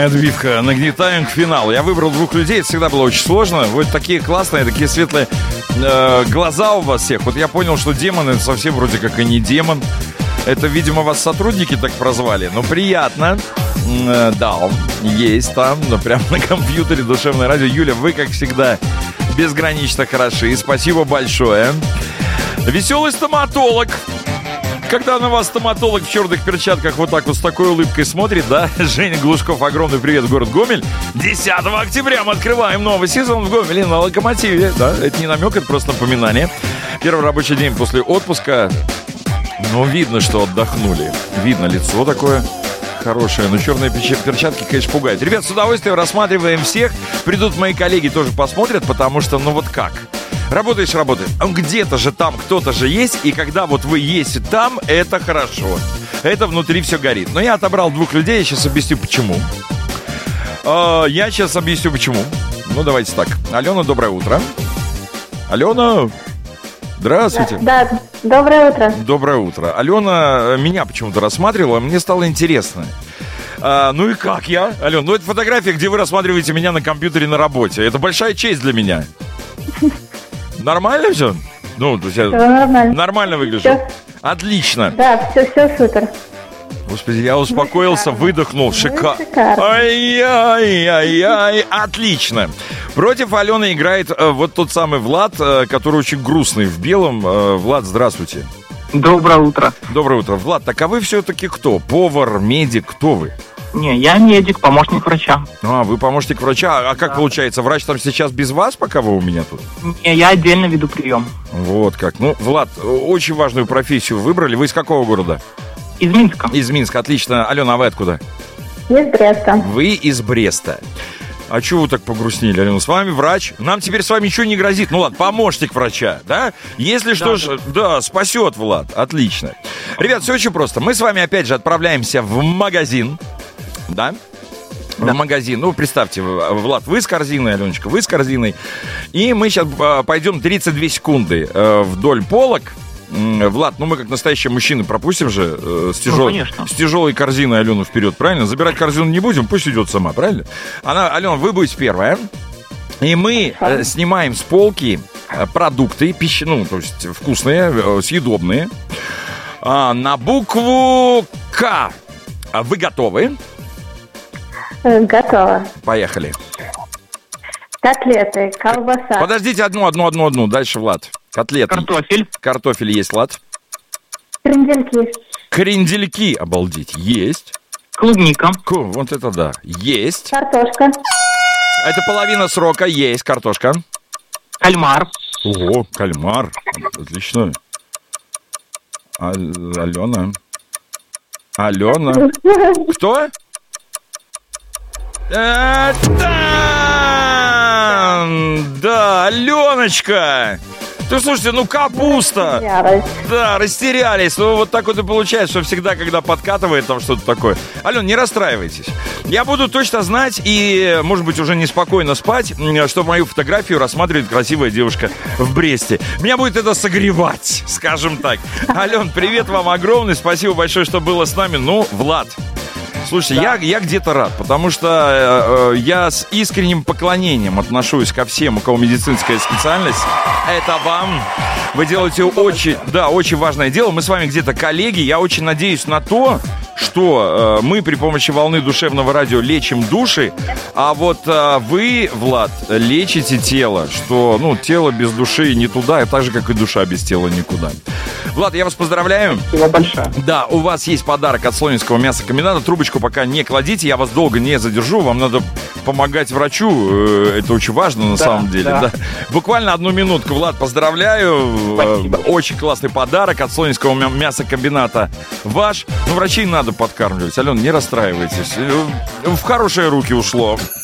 отбивка. Нагнетаем к финалу. Я выбрал двух людей, это всегда было очень сложно. Вот такие классные, такие светлые глаза у вас всех. Вот я понял, что демон — это совсем вроде как и не демон. Это, видимо, вас сотрудники так прозвали. Но приятно. Да, есть там, но прямо на компьютере Душевное радио. Юля, вы, как всегда, безгранично хороши. Спасибо большое. Веселый стоматолог. Когда на вас стоматолог в черных перчатках вот так вот с такой улыбкой смотрит, да? Женя Глушков, огромный привет, город Гомель. 10 октября мы открываем новый сезон в Гомеле на Локомотиве, да? Это не намек, это просто напоминание. Первый рабочий день после отпуска. Ну, видно, что отдохнули. Видно лицо такое хорошее. Но черные перчатки, конечно, пугают. Ребят, с удовольствием рассматриваем всех. Придут мои коллеги, тоже посмотрят, потому что, ну вот как? Работаешь. Где-то же там кто-то же есть, и когда вот вы есть там, это хорошо. Это внутри все горит. Но я отобрал двух людей, я сейчас объясню, почему. Ну, давайте так. Алена, доброе утро. Алена, здравствуйте. Да, доброе утро. Доброе утро. Алена меня почему-то рассматривала, мне стало интересно. Ну и как я, Алена? Ну, это фотография, где вы рассматриваете меня на компьютере на работе. Это большая честь для меня. Нормально все? Ну, то есть я нормально выгляжу. Все. Отлично. Да, все супер. Господи, я успокоился, выдохнул. Шикарно. Ай-яй-яй-яй. Отлично. Против Алены играет вот тот самый Влад, который очень грустный в белом. Влад, здравствуйте. Доброе утро. Доброе утро. Влад, так а вы все-таки кто? Повар, медик, кто вы? Не, я медик, помощник врача. А, вы помощник врача. А как получается, врач там сейчас без вас, пока вы у меня тут? Не, я отдельно веду прием. Вот как. Ну, Влад, очень важную профессию выбрали. Вы из какого города? Из Минска. Из Минска, отлично. Алена, а вы откуда? Из Бреста. Вы из Бреста. А чего вы так погрустнели, Алена? С вами врач. Нам теперь с вами ничего не грозит. Ну ладно, помощник врача, да? Если что, да, спасет Влад. Отлично. Ребят, все очень просто. Мы с вами опять же отправляемся в магазин. Да? В магазин. Ну, представьте, Влад, вы с корзиной, Аленочка, вы с корзиной. И мы сейчас пойдем 32 секунды вдоль полок. Влад, ну мы как настоящие мужчины пропустим же с тяжелой корзиной Алену вперед, правильно? Забирать корзину не будем, пусть идет сама, правильно? Алена, вы будете первая. И мы снимаем с полки продукты, ну, то есть вкусные, съедобные. На букву К. Вы готовы? Готово. Поехали. Котлеты, колбаса. Подождите, одну. Дальше, Влад. Котлеты. Картофель есть, Влад. Крендельки, обалдеть, есть. Клубника. Вот это да, есть. Картошка. Это половина срока, есть картошка. Кальмар. Ого, кальмар, отлично. Алена. Кто? Да, Аленочка. Ты слушайте, ну капуста. Растерялись. Ну вот так вот и получается, что всегда, когда подкатывает там что-то такое. Ален, не расстраивайтесь. Я буду точно знать и, может быть, уже неспокойно спать, что мою фотографию рассматривает красивая девушка в Бресте. Меня будет это согревать, скажем так. Ален, привет вам огромный. Спасибо большое, что было с нами. Ну, Влад, слушай, я где-то рад, потому что я с искренним поклонением отношусь ко всем, у кого медицинская специальность. Это вам. Вы делаете очень важное дело. Мы с вами где-то коллеги. Я очень надеюсь на то, что мы при помощи волны душевного радио лечим души, а вот вы, Влад, лечите тело, что, ну, тело без души не туда, так же, как и душа без тела никуда. Влад, я вас поздравляю. Спасибо большое. Да, у вас есть подарок от Слонинского мясокомбината. Трубочку пока не кладите, я вас долго не задержу. Вам надо помогать врачу. Это очень важно на самом деле. Да. Буквально 1 минутку, Влад, поздравляю. Спасибо. Очень классный подарок от Слонинского мясокомбината ваш. Ну, врачей надо подкармливать. Алена, не расстраивайтесь. В хорошие руки ушло.